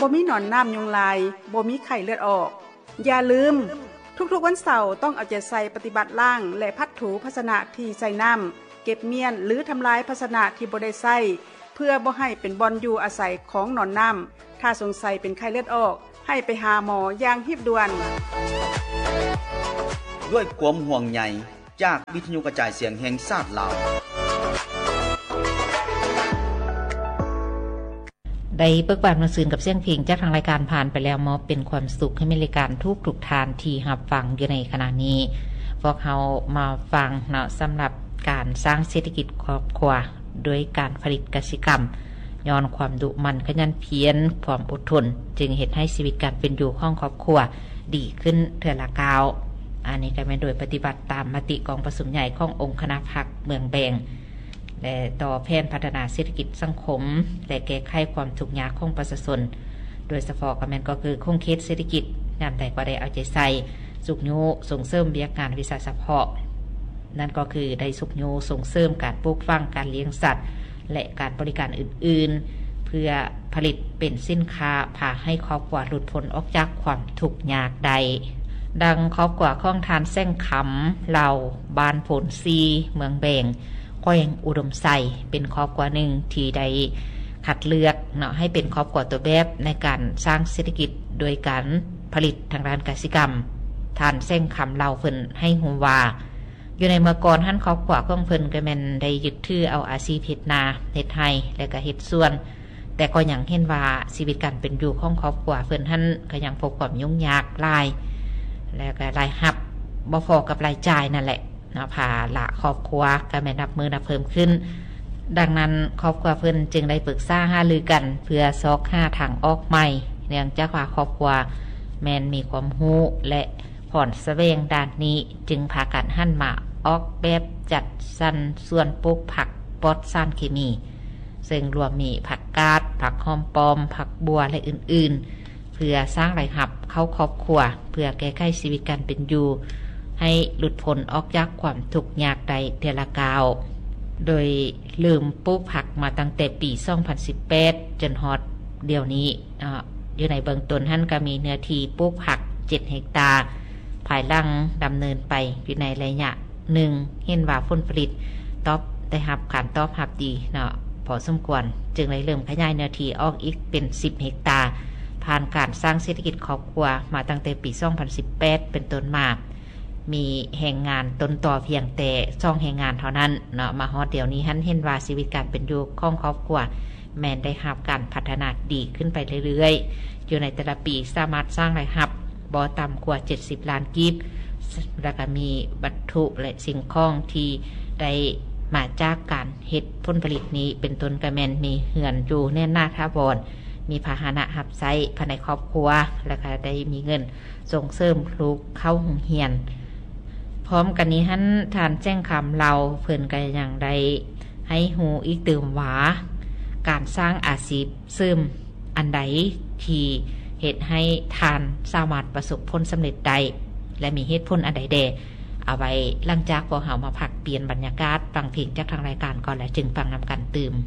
บ่มีหนอนน้ำยุงลายบ่มีไข้เลือดออกอย่าลืมทุกๆวันเสาร์ต้องเอาใจใส่ปฏิบัติล้างและพัดถูภาชนะที่ใส่น้ำเก็บเมียนหรือทำลายภาชนะที่บ่ได้ใส่เพื่อบ่ให้เป็นบ่อนอยู่อาศัยของหนอนน้ำถ้าสงสัยเป็นไข้เลือดออกให้ไปหาหมออย่างรีบด่วนด้วยความห่วงใยจากวิทยุกระจายเสียงแห่งชาติลาวได้เปิกบานมาซื่นกับเสียงเพลงจากทางรายการผ่านไปแล้วมอบเป็นความสุขให้มีรายการทุกทานที่รับฟังอยู่ในขณะนี้พวกเรามาฟังเนาะสำหรับการสร้างเศรษฐกิจครอบครัวโดยการผลิตกสิกรรมย้อนความดุมันขยันเพียรความอดทนจึงเฮ็ดให้ชีวิตการเป็นอยู่ของครอบครัวดีขึ้นเทื่อละก้าวอันนี้ก็เป็นโดยปฏิบัติตามมติกองประชุมใหญ่ขององค์คณะพรรคเมืองแบงและต่อแผนพัฒนาเศรษฐกิจสังคมและแก้ไขความทุกข์ยากของประชาชนโดยเฉพาะก็แม่นก็คือคงเขตเศรษฐกิจยามใดก็ได้เอาใจใส่สุขโยส่งเสริมวิทยาการวิชาเฉพาะนั่นก็คือได้สุขโยส่งเสริมการปลูกฝังการเลี้ยงสัตว์และการบริการอื่นๆเพื่อผลิตเป็นสินค้าพาให้ครอบครัวหลุดพ้นออกจากความทุกข์ยากใดดังครอบครัวของทานแส้งคำเหล่าบ้านผลซีเมืองแบงแขวงอุดมไซเป็นครอบครัวหนึ่งที่ได้คัดเลือกเนาะให้เป็นครอบครัวตัวแบบในการสร้างเศรษฐกิจโดยการผลิตทางด้านกสิกรรมทานแส้งคำเหล่าเพิ่นให้ฮู้ว่าอยู่ในเมื่อก่อนท่านครอบครัวของเพิ่นก็แม่นได้ยึดถือเอาอาชีพเฮ็ดนาเฮ็ดไร่และก็เฮ็ดสวนแต่ก็ยังเห็นว่าชีวิตการเป็นอยู่ของครอบครัวเพิ่นท่านก็ยังพบความยุ่งยากหลายแล้วก็รายรับบ่พอกับรายจ่ายนั่นแหละเนาะภาระครอบครัวก็แม่นนับมือนับเพิ่มขึ้นดังนั้นครอบครัวเพิ่นจึงได้ปรึกษาหารือกันเพื่อซอกหาทางออกใหม่เนื่องจากว่าครอบครัวแม่นมีความรู้และผ่อนแสวงด้านนี้จึงพากันหันมาออกแบบจัดสรรส่วนปลูกผักปลอดสารเคมีซึ่งรวมมีผักกาดผักหอมปอมผักบัวและอื่นๆเพื่อสร้างรายรับเข้าครอบครัวเพื่อแก้ไขชีวิตการเป็นอยู่ให้หลุดพ้นออกจากความทุกข์ยากใดเทื่อละก้าวโดยลืมปลูกผักมาตั้งแต่ปี 2018 จนฮอดเดี๋ยวนี้อยู่ในเบื้องต้นท่านก็มีเนื้อที่ปลูกผัก7เฮกตาร์ภายหลังดำเนินไปอยู่ในระยะหนึ่งเห็นว่าผลผลิตได้รับการตอบรับดีเนาะพอสมควรจึงได้เริ่มขยายเนื้อที่ออกอีกเป็น10เฮกตาร์ผ่านการสร้างเศรษฐกิจครอบครัวมาตั้งแต่ปี 2018 เป็นต้นมามีแรงงานต้นต่อเพียงแต่2แรงงานเท่านั้นเนาะมาฮอดเดี๋ยวนี้เห็นว่าชีวิตการเป็นอยู่ของครอบครัวแม้นได้รับการพัฒนาดีขึ้นไปเรื่อยๆอยู่ในแต่ละปีสามารถสร้างรายรับบ่ต่ำกว่า70ล้านกีบแล้วก็มีวัตถุและสิ่งของที่ได้มาจากการเฮ็ดผลผลิตนี้เป็นต้นกระแมนมีเหือนอยู่แน่นหน้าท่าบอนมีพาหนะรับใช้ภายในครอบครัวแล้วก็ได้มีเงินส่งเสริมลูกเข้าโรงเรียนพร้อมกันนี้ท่านทานแจ้งคำเราเพิ่นก็อย่างใดให้ฮู้อีกตื่มว่าการสร้างอาชีพเสริมอันใดที่เหตุให้ทานสามารถประสบผลสำเร็จได้และมีเหตุผลอันใดแดเอาไว้หลังจากพวกเรามาพักเปลี่ยนบรรยากาศฟังเพลงจากทางรายการก่อนและจึงฟังนำกันตื่ม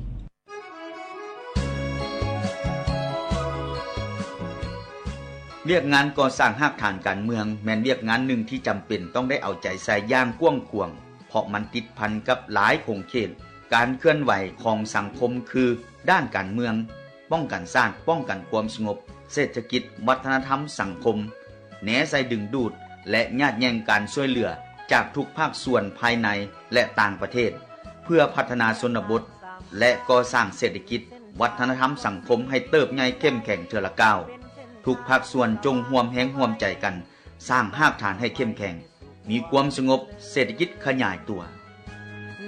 เรียกงานก่อสร้างรากฐานการเมืองแม่นเรียกงานหนึ่งที่จำเป็นต้องได้เอาใจใส่อย่างกว้างขวางเพราะมันติดพันกับหลายโครงเขตการเคลื่อนไหวของสังคมคือด้านการเมืองป้องกันชาติป้องกันความสงบเศรษฐกิจวัฒนธรรมสังคมแหนใส่ดึงดูดและญาติแย่งการช่วยเหลือจากทุกภาคส่วนภายในและต่างประเทศเพื่อพัฒนาชนบทและก่อสร้างเศรษฐกิจวัฒนธรรมสังคมให้เติบใหญ่เข้มแข็งเทื่อละก้าวทุกภาคส่วนจงร่วมแรงร่วมใจกันสร้างรากฐานให้เข้มแข็งมีความสงบเศรษฐกิจขยายตัว